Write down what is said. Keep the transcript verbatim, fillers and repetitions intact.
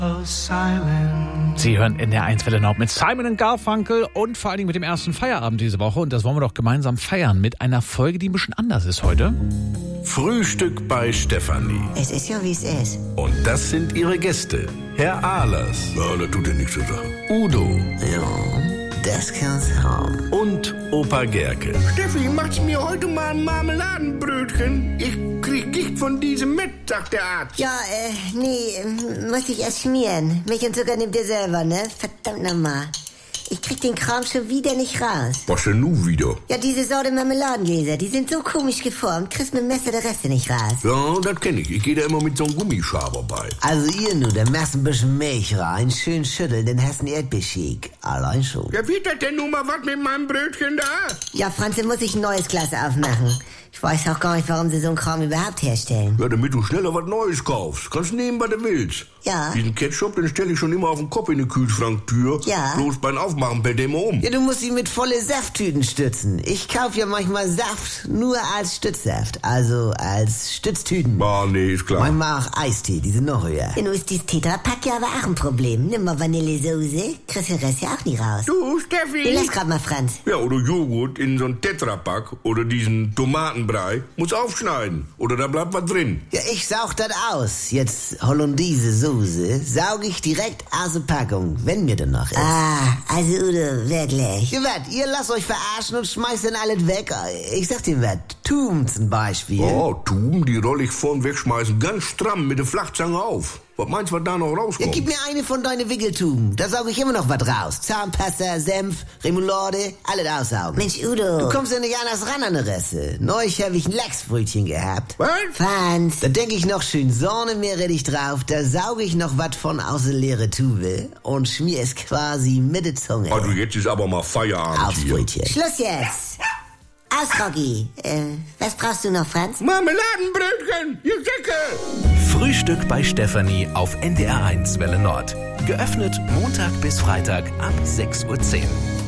Oh, Simon. Sie hören N D R eins Welle Nord mit Simon und Garfunkel und vor allen Dingen mit dem ersten Feierabend diese Woche. Und das wollen wir doch gemeinsam feiern mit einer Folge, die ein bisschen anders ist heute. Frühstück bei Stefanie. Es ist ja, wie es ist. Und das sind ihre Gäste. Herr Ahlers. Ja, das tut ja nichts zu sagen. Udo. Ja, das kann's haben. Und Opa Gerke. Steffi, macht's mir heute mal ein Marmeladenbrötchen? Ich krieg Gicht von diesem mit, sagt der Arzt. Ja, äh, nee, äh, muss ich erst schmieren. Milch und Zucker nimmt ihr selber, ne? Verdammt nochmal. Ich krieg den Kram schon wieder nicht raus. Was denn nun wieder? Ja, diese Sorte Marmeladengläser, die sind so komisch geformt, kriegst mit dem Messer der Reste nicht raus. Ja, das kenn ich. Ich geh da immer mit so einem Gummischaber bei. Also ihr nur, da machst ein bisschen Milch rein, schön schütteln, den hast du einen Erdbeershake. Allein schon. Ja, wird das denn nun mal was mit meinem Brötchen da? Ja, Franze, muss ich ein neues Glas aufmachen. Ich weiß auch gar nicht, warum sie so einen Kram überhaupt herstellen. Ja, damit du schneller was Neues kaufst. Kannst nehmen, was du willst. Ja. Diesen Ketchup, den stell ich schon immer auf den Kopf in die Kühlschranktür. Ja. Bloß beim Aufmachen per Demo um. Ja, du musst ihn mit volle Safttüten stützen. Ich kauf ja manchmal Saft nur als Stützsaft, also als Stütztüten. Ah, nee, ist klar. Manchmal auch Eistee, die sind noch höher. Nun ist dieses Tetrapack ja aber auch ein Problem. Nimm mal Vanillesoße, kriegst den Rest ja auch nie raus. Du, Steffi. Lass grad mal, Franz. Ja, oder Joghurt in so einen Tetrapack oder diesen Tomatenbrei. Muss aufschneiden. Oder da bleibt was drin. Ja, ich saug das aus. Jetzt Hollandaise Soße saug ich direkt aus der Packung, wenn mir dann noch ist. Ah, also Udo, wirklich. Ja, wat, ihr lasst euch verarschen und schmeißt dann alles weg. Ich sag dir wat, Tum zum Beispiel. Oh, Tuben, die roll ich vorm Wegschmeißen ganz stramm mit der Flachzange auf. Was meinst du, was da noch Ja, rauskommt? gib mir eine von deinen Wickeltuben. Da saug ich immer noch was raus. Zahnpasta, Senf, Remoulade, alles aussaugen. Mensch, Udo. Du kommst ja nicht anders ran an die Reste. Neulich hab ich ein Lachsbrötchen gehabt. Was? Franz. Da denk ich noch schön Sahnemeerrettich drauf, da sauge ich noch was von aus der leere Tube und schmier es quasi mit der Zunge. Also jetzt ist aber mal Feierabend Aufs hier. Brötchen. Schluss jetzt. Aus, Rocky. Äh, was brauchst du noch, Franz? Marmeladenbrötchen, ihr Säcke! Frühstück bei Stefanie auf N D R eins Welle Nord. Geöffnet Montag bis Freitag ab sechs Uhr zehn.